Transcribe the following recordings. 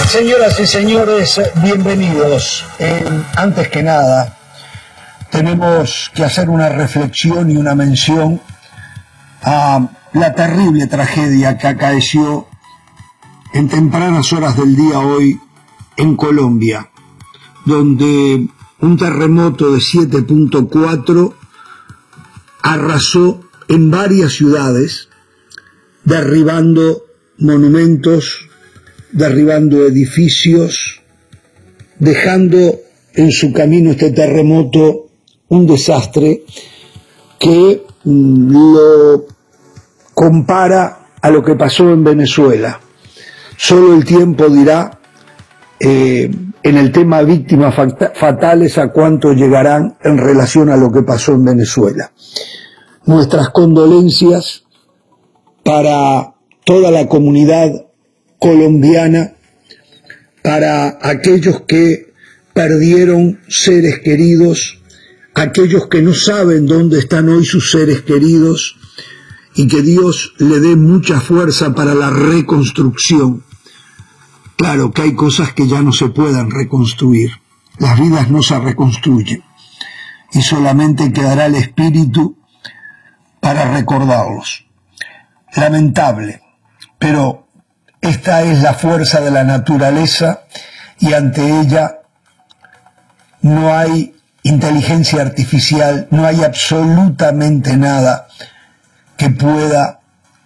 Señoras y señores, bienvenidos. Antes que nada, tenemos que hacer una reflexión y una mención a la terrible tragedia que acaeció en tempranas horas del día hoy en Colombia, donde un terremoto de 7.4 arrasó en varias ciudades, derribando monumentos, derribando edificios, dejando en su camino este terremoto un desastre que lo compara a lo que pasó en Venezuela. Solo el tiempo dirá en el tema víctimas fatales a cuánto llegarán en relación a lo que pasó en Venezuela. Nuestras condolencias para toda la comunidad colombiana, para aquellos que perdieron seres queridos, aquellos que no saben dónde están hoy sus seres queridos, y que Dios le dé mucha fuerza para la reconstrucción. Claro que hay cosas que ya no se puedan reconstruir, las vidas no se reconstruyen, y solamente quedará el espíritu para recordarlos. Lamentable, pero esta es la fuerza de la naturaleza y ante ella no hay inteligencia artificial, no hay absolutamente nada que pueda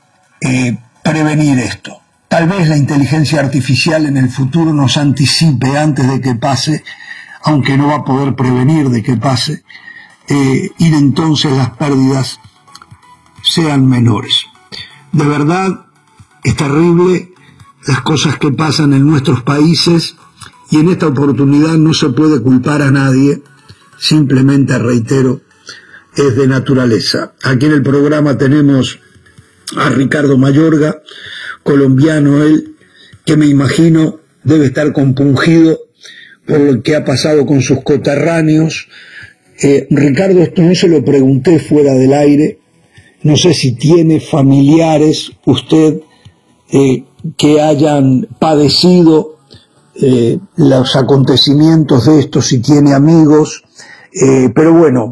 prevenir esto. Tal vez la inteligencia artificial en el futuro nos anticipe antes de que pase, aunque no va a poder prevenir de que pase, y entonces las pérdidas sean menores. De verdad, es terrible las cosas que pasan en nuestros países y en esta oportunidad no se puede culpar a nadie, simplemente, reitero, es de naturaleza. Aquí en el programa tenemos a Ricardo Mayorga, colombiano él, que me imagino debe estar compungido por lo que ha pasado con sus coterráneos. Ricardo, esto no se lo pregunté fuera del aire, no sé si tiene familiares usted que hayan padecido los acontecimientos de esto, si tiene amigos, pero bueno,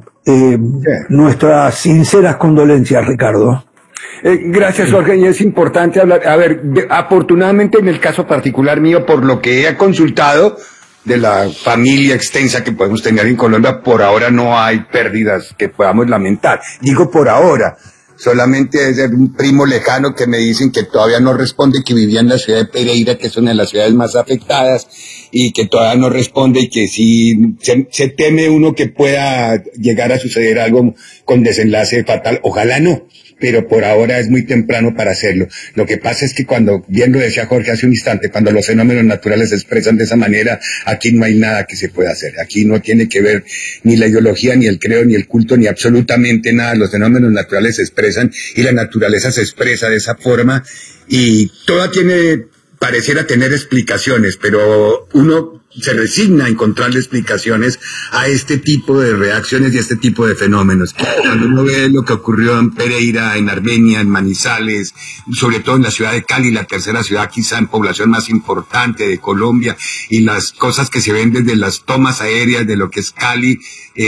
nuestras sinceras condolencias, Ricardo. Gracias, Jorge, y es importante hablar. A ver, afortunadamente en el caso particular mío, por lo que he consultado de la familia extensa que podemos tener en Colombia, por ahora no hay pérdidas que podamos lamentar. Digo por ahora. Solamente es un primo lejano que me dicen que todavía no responde, que vivía en la ciudad de Pereira, que es una de las ciudades más afectadas, y que todavía no responde, y que sí se teme uno que pueda llegar a suceder algo con desenlace fatal. Ojalá no, pero por ahora es muy temprano para hacerlo. Lo que pasa es que cuando, bien lo decía Jorge hace un instante, cuando los fenómenos naturales se expresan de esa manera, aquí no hay nada que se pueda hacer. Aquí no tiene que ver ni la ideología, ni el credo, ni el culto, ni absolutamente nada. Los fenómenos naturales se expresan y la naturaleza se expresa de esa forma, y toda pareciera tener explicaciones, pero uno se resigna a encontrarle explicaciones a este tipo de reacciones y a este tipo de fenómenos. Cuando uno ve lo que ocurrió en Pereira, en Armenia, en Manizales, sobre todo en la ciudad de Cali, la tercera ciudad quizá en población más importante de Colombia, y las cosas que se ven desde las tomas aéreas de lo que es Cali,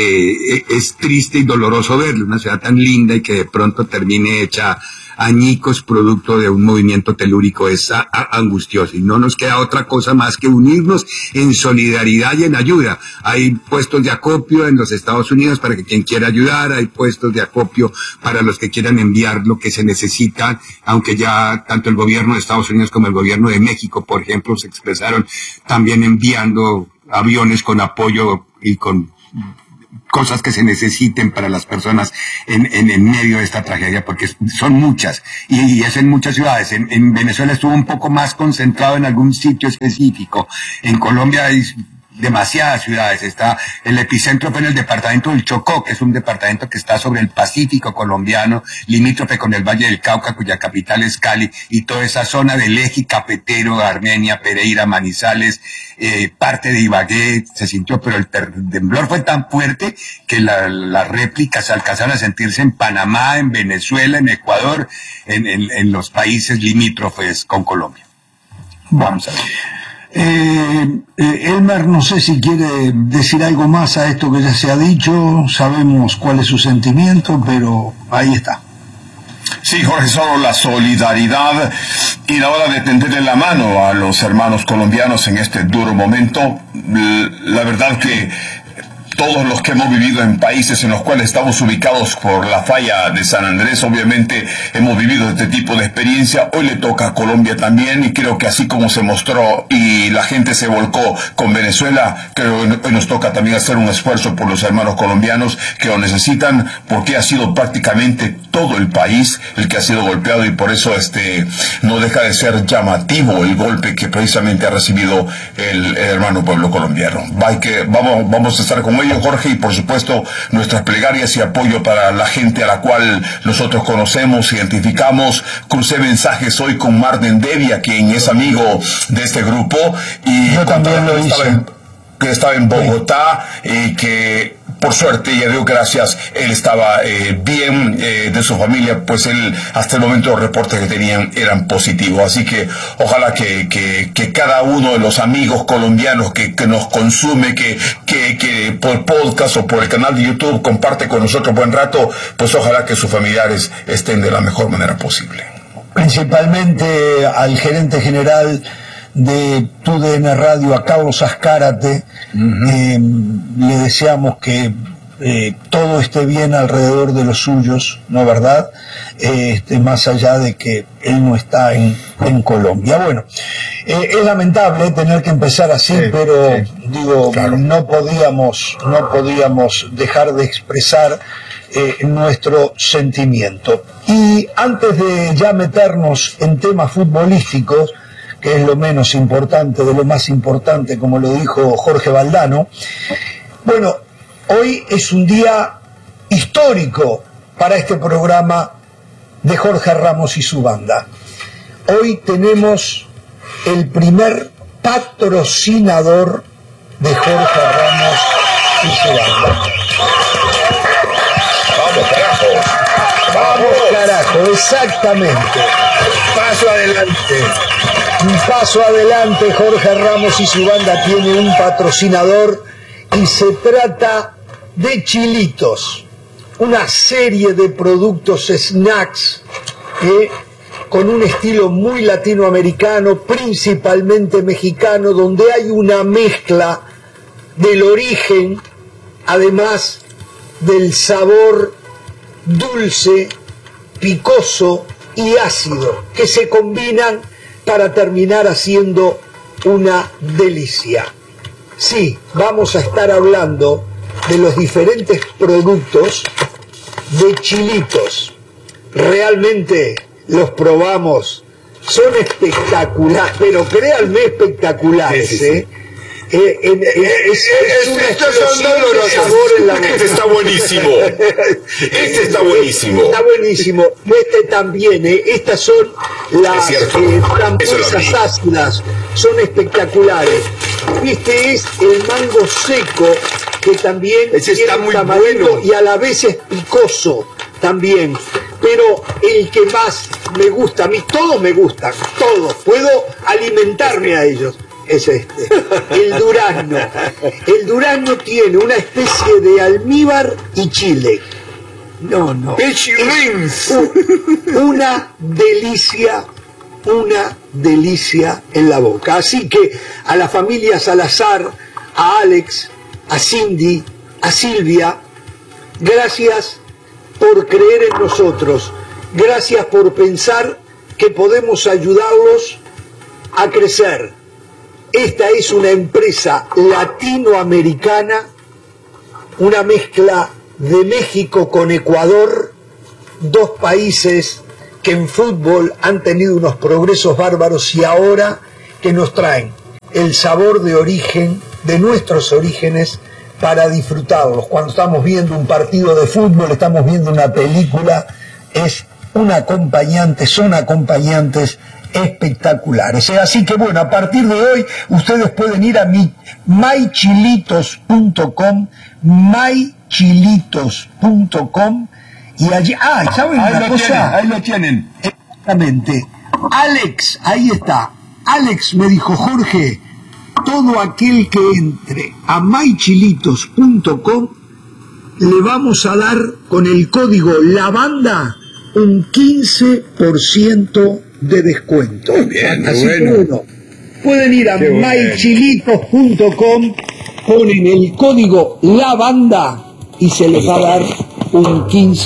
es triste y doloroso verlo, una ciudad tan linda y que de pronto termine hecha añicos producto de un movimiento telúrico. Es angustioso, y no nos queda otra cosa más que unirnos en solidaridad y en ayuda. Hay puestos de acopio en los Estados Unidos para que quien quiera ayudar, hay puestos de acopio para los que quieran enviar lo que se necesita, aunque ya tanto el gobierno de Estados Unidos como el gobierno de México, por ejemplo, se expresaron también enviando aviones con apoyo y con cosas que se necesiten para las personas en medio de esta tragedia, porque son muchas, y es en muchas ciudades. En Venezuela estuvo un poco más concentrado en algún sitio específico. En Colombia hay demasiadas ciudades. El epicentro fue en el departamento del Chocó, que es un departamento que está sobre el Pacífico colombiano, limítrofe con el Valle del Cauca, cuya capital es Cali, y toda esa zona del eje cafetero, Armenia, Pereira, Manizales, parte de Ibagué se sintió, pero el temblor fue tan fuerte que las réplicas alcanzaron a sentirse en Panamá, en Venezuela, en Ecuador, en los países limítrofes con Colombia. Vamos a ver. Elmer, no sé si quiere decir algo más a esto que ya se ha dicho, sabemos cuál es su sentimiento, pero ahí está. Sí, Jorge, solo la solidaridad y la hora de tenderle la mano a los hermanos colombianos en este duro momento. La verdad que todos los que hemos vivido en países en los cuales estamos ubicados por la falla de San Andrés, obviamente hemos vivido este tipo de experiencia. Hoy le toca a Colombia también, y creo que así como se mostró y la gente se volcó con Venezuela, creo que hoy nos toca también hacer un esfuerzo por los hermanos colombianos que lo necesitan, porque ha sido prácticamente todo el país el que ha sido golpeado, y por eso no deja de ser llamativo el golpe que precisamente ha recibido el hermano pueblo colombiano. Vamos a estar con ellos, Jorge, y por supuesto nuestras plegarias y apoyo para la gente a la cual nosotros conocemos, identificamos. Crucé mensajes hoy con Marden Devia, quien es amigo de este grupo, y yo también lo hice, que estaba en Bogotá, y que por suerte, y a Dios gracias, él estaba bien, de su familia, pues él, hasta el momento los reportes que tenían eran positivos. Así que ojalá que cada uno de los amigos colombianos que nos consume, que por podcast o por el canal de YouTube comparte con nosotros buen rato, pues ojalá que sus familiares estén de la mejor manera posible. Principalmente al gerente general de TUDN Radio, a Carlos Azcárate, le deseamos que todo esté bien alrededor de los suyos, ¿no es verdad? Más allá de que él no está en Colombia. Bueno, es lamentable tener que empezar así, sí, pero sí, digo, claro, no podíamos dejar de expresar nuestro sentimiento. Y antes de ya meternos en temas futbolísticos, que es lo menos importante de lo más importante, como lo dijo Jorge Valdano. Bueno, hoy es un día histórico para este programa de Jorge Ramos y su banda. Hoy tenemos el primer patrocinador de Jorge Ramos y su banda. ¡Vamos, carajo! ¡Vamos, carajo! Exactamente. Paso adelante. Un paso adelante, Jorge Ramos y su banda tiene un patrocinador, y se trata de Chilitos, una serie de productos snacks con un estilo muy latinoamericano, principalmente mexicano, donde hay una mezcla del origen, además del sabor dulce, picoso y ácido, que se combinan para terminar haciendo una delicia. Sí, vamos a estar hablando de los diferentes productos de Chilitos. Realmente los probamos, son espectaculares, pero créanme, espectaculares, sí. Es una explosión de sabor en la boca. Este está buenísimo. Este está buenísimo. Está buenísimo. Este también, Estas son las frambuesas ácidas. Son espectaculares. Este es el mango seco, que también está muy bueno y a la vez es picoso también. Pero el que más me gusta, a mí todos me gustan, todos. Puedo alimentarme a ellos. Es el durazno. El durazno tiene una especie de almíbar y chile. No. Es una delicia en la boca. Así que a la familia Salazar, a Alex, a Cindy, a Silvia, gracias por creer en nosotros. Gracias por pensar que podemos ayudarlos a crecer. Esta es una empresa latinoamericana, una mezcla de México con Ecuador, dos países que en fútbol han tenido unos progresos bárbaros y ahora que nos traen el sabor de origen, de nuestros orígenes, para disfrutarlos. Cuando estamos viendo un partido de fútbol, estamos viendo una película, son acompañantes espectaculares. Así que bueno, a partir de hoy ustedes pueden ir a mychilitos.com y allí, ¿saben una cosa? Ahí lo tienen. Exactamente. Alex, ahí está. Alex me dijo, Jorge, todo aquel que entre a mychilitos.com le vamos a dar con el código LAVANDA un 15% de descuento. Muy bien, así bueno. que bueno, pueden ir a mychilitos.com, ponen el código LAVANDA y se les va a dar un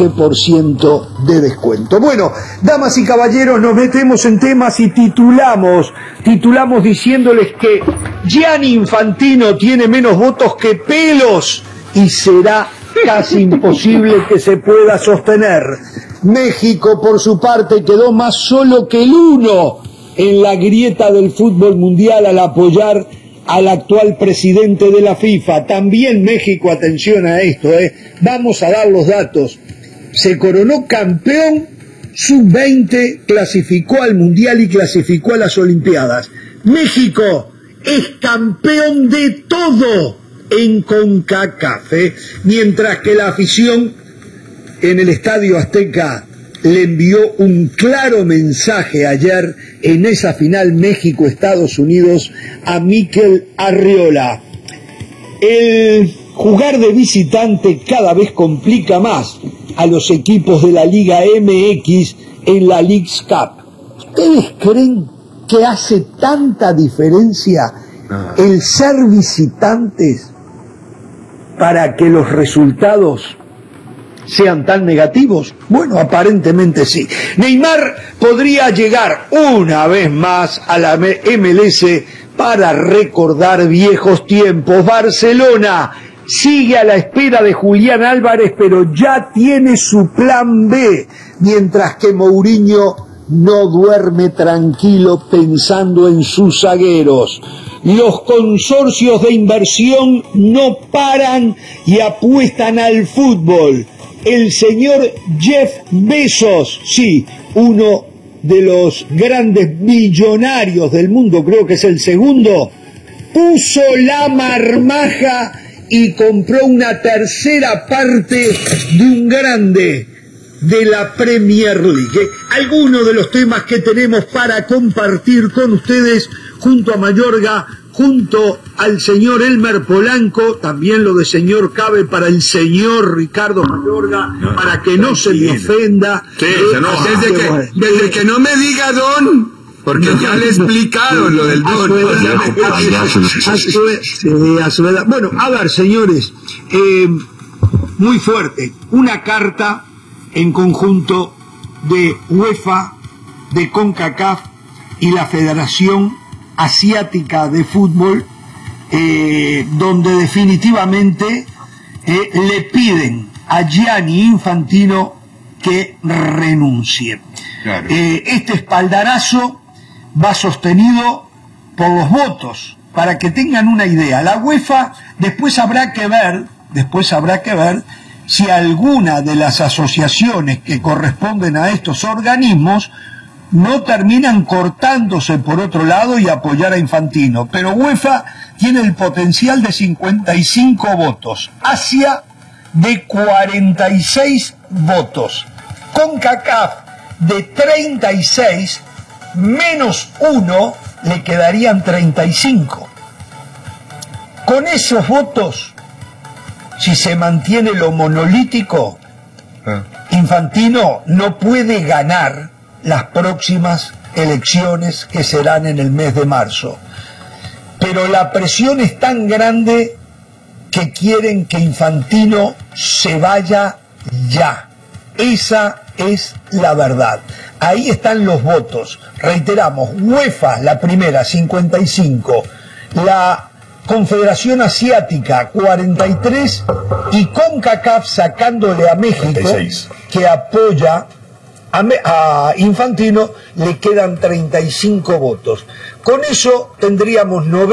15% de descuento. Bueno, damas y caballeros, nos metemos en temas y titulamos diciéndoles que Gianni Infantino tiene menos votos que pelos y será casi imposible que se pueda sostener. México, por su parte, quedó más solo que el uno en la grieta del fútbol mundial al apoyar al actual presidente de la FIFA. También México, atención a esto, vamos a dar los datos. Se coronó campeón sub-20, clasificó al mundial y clasificó a las Olimpiadas. México es campeón de todo en CONCACAF, mientras que la afición en el Estadio Azteca le envió un claro mensaje ayer en esa final México-Estados Unidos a Mikel Arriola. El jugar de visitante cada vez complica más a los equipos de la Liga MX en la Leagues Cup. ¿Ustedes creen que hace tanta diferencia el ser visitantes para que los resultados sean tan negativos? Bueno, aparentemente sí. Neymar podría llegar una vez más a la MLS para recordar viejos tiempos. Barcelona sigue a la espera de Julián Álvarez, pero ya tiene su plan B, mientras que Mourinho no duerme tranquilo pensando en sus zagueros. Los consorcios de inversión no paran y apuestan al fútbol. El señor Jeff Bezos, sí, uno de los grandes millonarios del mundo, creo que es el segundo, puso la marmaja y compró una tercera parte de un grande de la Premier League. Algunos de los temas que tenemos para compartir con ustedes junto a Mayorga, junto al señor Elmer Polanco, también lo de señor cabe para el señor Ricardo Mayorga, para que no se me ofenda. Sí, desde que no me diga don, porque ya le explicaron lo del don. A su edad. Bueno, a ver, señores, muy fuerte, una carta en conjunto de UEFA, de CONCACAF y la Federación Asiática de Fútbol, donde definitivamente le piden a Gianni Infantino que renuncie. Claro. Este espaldarazo va sostenido por los votos, para que tengan una idea. La UEFA después habrá que ver si alguna de las asociaciones que corresponden a estos organismos no terminan cortándose por otro lado y apoyar a Infantino. Pero UEFA tiene el potencial de 55 votos, Asia de 46 votos, CONCACAF de 36, menos 1 le quedarían 35. Con esos votos, si se mantiene lo monolítico, Infantino no puede ganar las próximas elecciones que serán en el mes de marzo. Pero la presión es tan grande que quieren que Infantino se vaya ya. Esa es la verdad. Ahí están los votos. Reiteramos, UEFA, la primera, 55. La Confederación Asiática, 43. Y CONCACAF, sacándole a México, 36, que apoya a Infantino, le quedan 35 votos. Con eso tendríamos 90.